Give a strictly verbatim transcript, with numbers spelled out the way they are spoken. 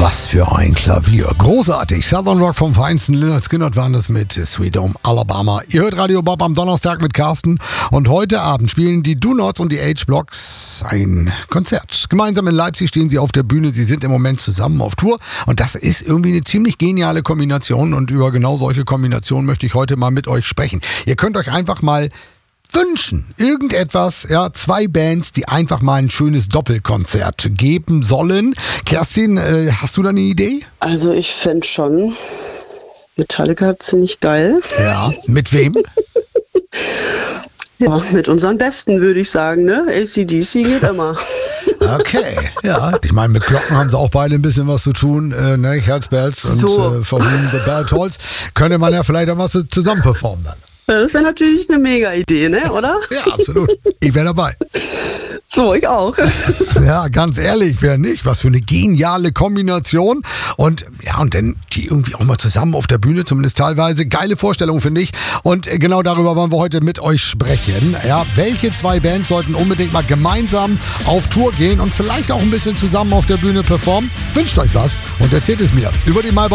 Was für ein Klavier. Großartig. Southern Rock vom feinsten. Lynyrd Skynyrd waren das mit Sweet Home Alabama. Ihr hört Radio Bob am Donnerstag mit Carsten. Und heute Abend spielen die Do-Nots und die H-Blocks ein Konzert. Gemeinsam in Leipzig stehen sie auf der Bühne. Sie sind im Moment zusammen auf Tour. Und das ist irgendwie eine ziemlich geniale Kombination. Und über genau solche Kombinationen möchte ich heute mal mit euch sprechen. Ihr könnt euch einfach mal wünschen. Irgendetwas, ja, zwei Bands, die einfach mal ein schönes Doppelkonzert geben sollen. Kerstin, äh, hast du da eine Idee? Also ich fände schon Metallica ziemlich geil. Ja, mit wem? Ja, mit unseren Besten würde ich sagen, ne? A C D C geht immer. Okay, ja. Ich meine, mit Glocken haben sie auch beide ein bisschen was zu tun, äh, ne? Herzbells und So. äh, von The Bell Tolls. Könnte man ja vielleicht auch was zusammen performen dann. Das wäre natürlich eine Mega-Idee, ne? Oder? Ja, absolut. Ich wäre dabei. So, ich auch. Ja, ganz ehrlich, wer nicht? Was für eine geniale Kombination. Und ja, und dann die irgendwie auch mal zusammen auf der Bühne, zumindest teilweise. Geile Vorstellung, finde ich. Und genau darüber wollen wir heute mit euch sprechen. Ja, welche zwei Bands sollten unbedingt mal gemeinsam auf Tour gehen und vielleicht auch ein bisschen zusammen auf der Bühne performen? Wünscht euch was und erzählt es mir über die Mailbox